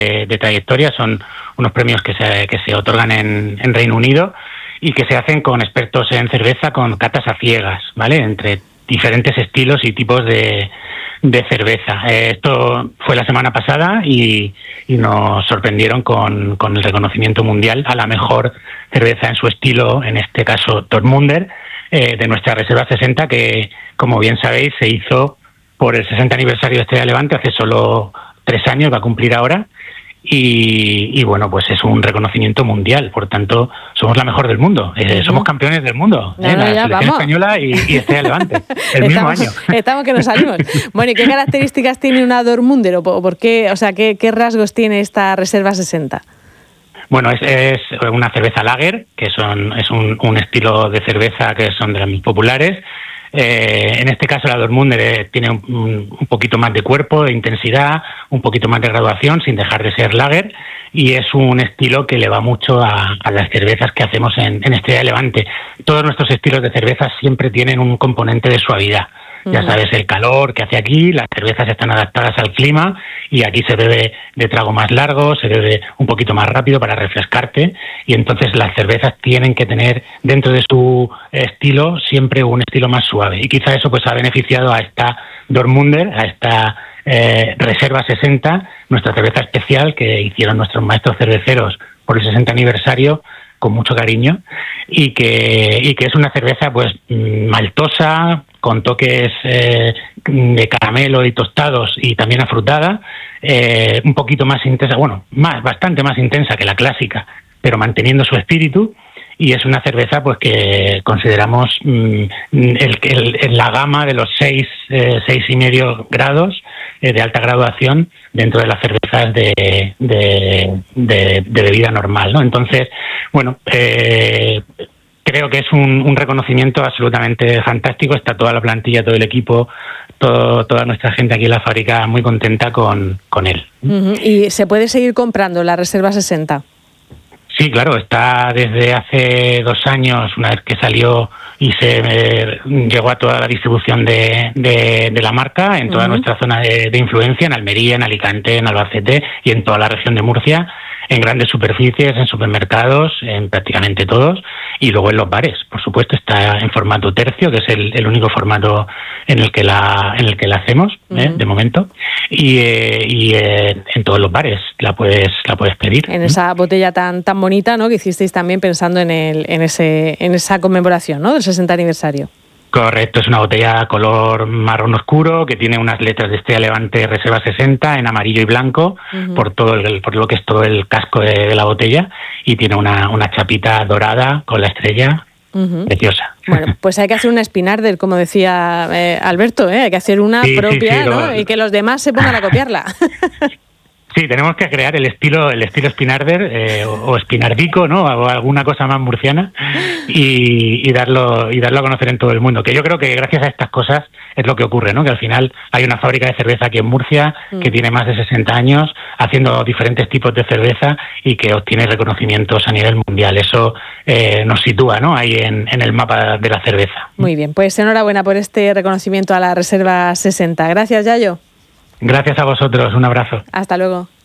de trayectoria. Son unos premios que se otorgan en Reino Unido y que se hacen con expertos en cerveza, con catas a ciegas, ¿vale? Entre diferentes estilos y tipos de cerveza. Esto fue la semana pasada y nos sorprendieron con el reconocimiento mundial a la mejor cerveza en su estilo, en este caso Dortmunder, de nuestra Reserva 60, que, como bien sabéis, se hizo por el 60 aniversario de Estrella Levante hace solo 3 años, va a cumplir ahora. Y bueno, pues es un reconocimiento mundial, por tanto somos la mejor del mundo, somos campeones del mundo, la selección española y Estrella Levante, el mismo año. Estamos que nos salimos. Bueno, ¿y qué características tiene una Dortmunder o por qué, o sea, qué rasgos tiene esta Reserva 60? Bueno, es una cerveza lager, que es un estilo de cerveza que son de las más populares. En este caso la Dortmunder tiene un poquito más de cuerpo, de intensidad, un poquito más de graduación, sin dejar de ser lager, y es un estilo que le va mucho a las cervezas que hacemos en Estrella Levante. Todos nuestros estilos de cervezas siempre tienen un componente de suavidad. Ya sabes, el calor que hace aquí, las cervezas están adaptadas al clima y aquí se bebe de trago más largo, se bebe un poquito más rápido para refrescarte, y entonces las cervezas tienen que tener dentro de su estilo siempre un estilo más suave, y quizá eso pues ha beneficiado a esta Dortmunder, a esta Reserva 60, nuestra cerveza especial que hicieron nuestros maestros cerveceros por el 60 aniversario con mucho cariño, y que es una cerveza pues maltosa, con toques de caramelo y tostados y también afrutada, un poquito más intensa, bastante más intensa que la clásica, pero manteniendo su espíritu, y es una cerveza pues que consideramos en la gama de los 6,5 grados de alta graduación dentro de las cervezas de bebida normal, ¿no? Entonces, bueno, creo que es un reconocimiento absolutamente fantástico. Está toda la plantilla, todo el equipo, toda nuestra gente aquí en la fábrica muy contenta con él. ¿Y se puede seguir comprando la Reserva 60? Sí, claro, está desde hace 2 años, una vez que salió y se llegó a toda la distribución de la marca en toda nuestra zona de influencia, en Almería, en Alicante, en Albacete y en toda la región de Murcia, en grandes superficies, en supermercados, en prácticamente todos, y luego en los bares. Por supuesto, está en formato tercio, que es el único formato en el que la hacemos de momento, y en todos los bares la puedes pedir. En esa botella tan bonita, ¿no?, que hicisteis también pensando en esa conmemoración, ¿no?, del 60 aniversario. Correcto, es una botella color marrón oscuro que tiene unas letras de Estrella Levante Reserva 60 en amarillo y blanco por lo que es todo el casco de la botella, y tiene una chapita dorada con la estrella preciosa. Bueno, pues hay que hacer una Spinarder, como decía Alberto, hay que hacer una propia, ¿no? Y que los demás se pongan a copiarla. Sí, tenemos que crear el estilo Spinarder o Spinardico, ¿no? O alguna cosa más murciana y darlo a conocer en todo el mundo. Que yo creo que gracias a estas cosas es lo que ocurre, ¿no? Que al final hay una fábrica de cerveza aquí en Murcia que tiene más de 60 años haciendo diferentes tipos de cerveza y que obtiene reconocimientos a nivel mundial. Eso nos sitúa, ¿no?, ahí en el mapa de la cerveza. Muy bien, pues enhorabuena por este reconocimiento a la Reserva 60. Gracias, Yayo. Gracias a vosotros, un abrazo. Hasta luego.